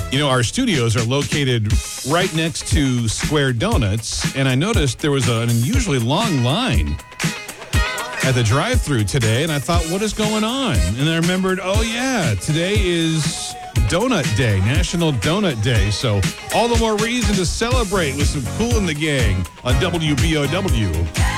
You know, our studios are located right next to Square Donuts, and I noticed there was an unusually long line at the drive-thru today, and I thought, what is going on? And I remembered, oh yeah, today is Donut Day, National Donut Day. So all the more reason to celebrate with some Kool and the Gang on WBOW.